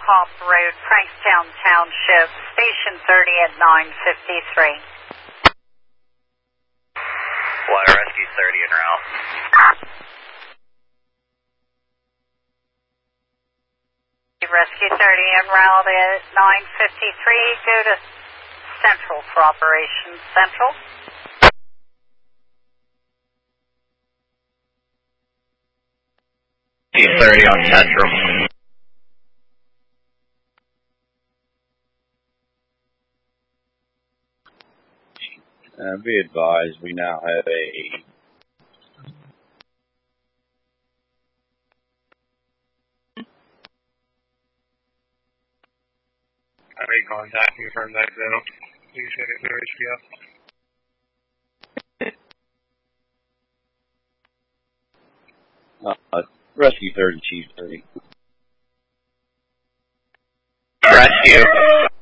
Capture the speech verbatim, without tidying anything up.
Hop Road, Frankstown Township, Station thirty at nine fifty-three. Water Rescue thirty en route. Rescue thirty en route at nine fifty-three. Go to Central for Operations Central. thirty on Central. Uh, be advised, we now have a I made contact and confirmed that though. Please hit it through H P F. Uh, Rescue thirty, Chief thirty. Rescue.